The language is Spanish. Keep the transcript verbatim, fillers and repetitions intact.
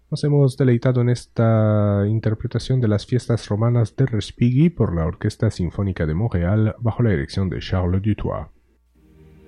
Nos hemos deleitado en esta interpretación de las fiestas romanas de Respighi por la Orquesta Sinfónica de Montreal bajo la dirección de Charles Dutoit.